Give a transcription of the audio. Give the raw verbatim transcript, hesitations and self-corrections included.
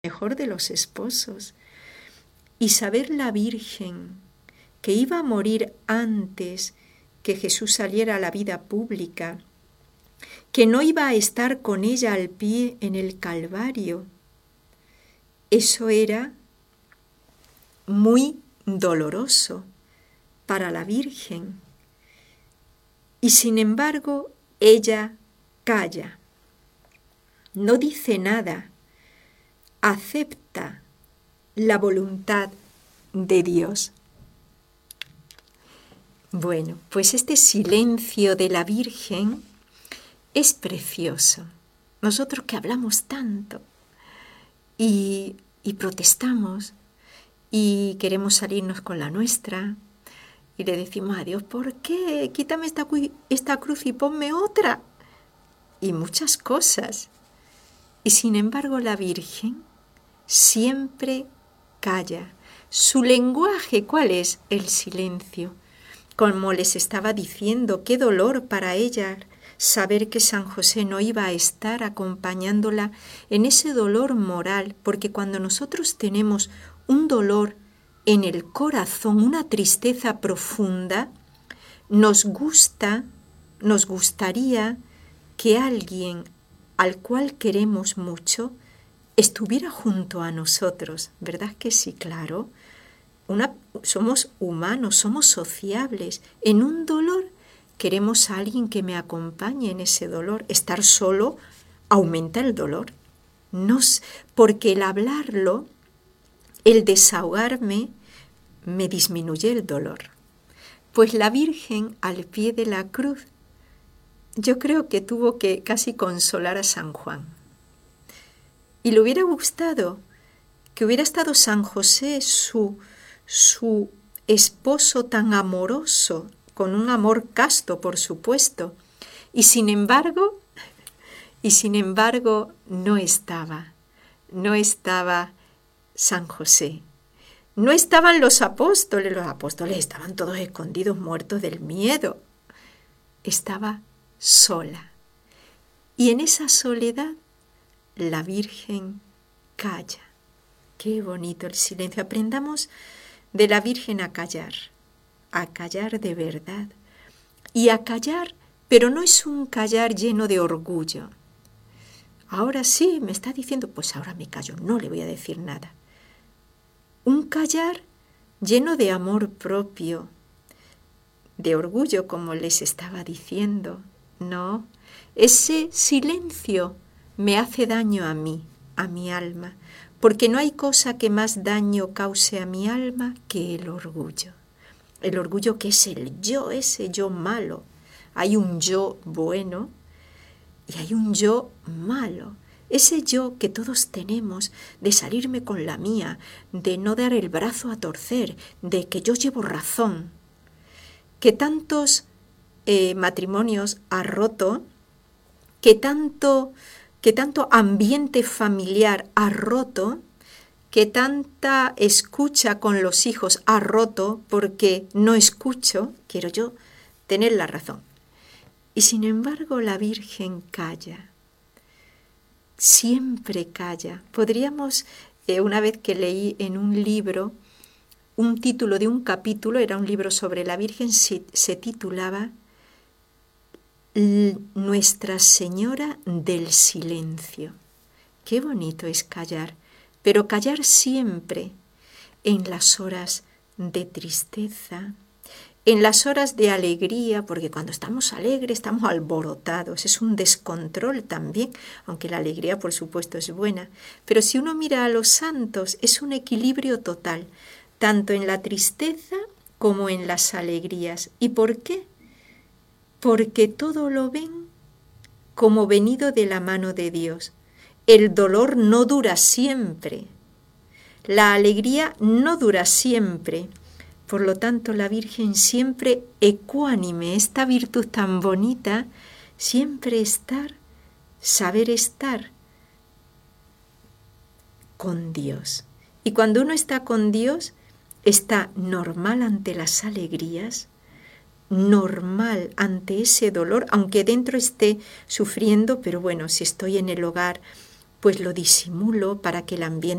mejor de los esposos. Y saber la Virgen que iba a morir antes que Jesús saliera a la vida pública, que no iba a estar con ella al pie en el Calvario, eso era muy doloroso para la Virgen. Y sin embargo, ella calla, no dice nada, acepta la voluntad de Dios. Bueno, pues este silencio de la Virgen es precioso. Nosotros que hablamos tanto y, y protestamos y queremos salirnos con la nuestra y le decimos a Dios, ¿por qué? Quítame esta, esta cruz y ponme otra. Y muchas cosas. Y sin embargo la Virgen siempre calla. Su lenguaje, ¿cuál es? El silencio. Como les estaba diciendo, qué dolor para ella saber que San José no iba a estar acompañándola en ese dolor moral, porque cuando nosotros tenemos un dolor en el corazón, una tristeza profunda, nos gusta, nos gustaría que alguien al cual queremos mucho estuviera junto a nosotros, ¿verdad que sí? Claro. Una, somos humanos, somos sociables. En un dolor queremos a alguien que me acompañe en ese dolor. Estar solo aumenta el dolor. Nos, porque el hablarlo, el desahogarme, me disminuye el dolor. Pues la Virgen al pie de la cruz, yo creo que tuvo que casi consolar a San Juan. Y le hubiera gustado que hubiera estado San José, su su esposo tan amoroso, con un amor casto, por supuesto, y sin embargo, y sin embargo no estaba, no estaba San José, no estaban los apóstoles, los apóstoles estaban todos escondidos, muertos del miedo, estaba sola, y en esa soledad la Virgen calla. Qué bonito el silencio, aprendamos de la Virgen a callar, a callar de verdad. Y a callar, pero no es un callar lleno de orgullo. Ahora sí, me está diciendo, pues ahora me callo, no le voy a decir nada. Un callar lleno de amor propio, de orgullo, como les estaba diciendo. No, ese silencio me hace daño a mí, a mi alma, porque no hay cosa que más daño cause a mi alma que el orgullo. El orgullo que es el yo, ese yo malo. Hay un yo bueno y hay un yo malo. Ese yo que todos tenemos de salirme con la mía, de no dar el brazo a torcer, de que yo llevo razón, que tantos eh, matrimonios ha roto, que tanto... que tanto ambiente familiar ha roto, que tanta escucha con los hijos ha roto porque no escucho, quiero yo tener la razón. Y sin embargo la Virgen calla, siempre calla. Podríamos, eh, una vez que leí en un libro, un título de un capítulo, era un libro sobre la Virgen, se, se titulaba Nuestra Señora del Silencio. Qué bonito es callar, pero callar siempre en las horas de tristeza, en las horas de alegría, porque cuando estamos alegres estamos alborotados, es un descontrol también, aunque la alegría por supuesto es buena, pero si uno mira a los santos es un equilibrio total, tanto en la tristeza como en las alegrías. ¿Y por qué? Porque todo lo ven como venido de la mano de Dios. El dolor no dura siempre, la alegría no dura siempre. Por lo tanto, la Virgen siempre ecuánime, esta virtud tan bonita, siempre estar, saber estar con Dios. Y cuando uno está con Dios, está normal ante las alegrías, normal ante ese dolor, aunque dentro esté sufriendo, pero bueno, si estoy en el hogar pues lo disimulo para que el ambiente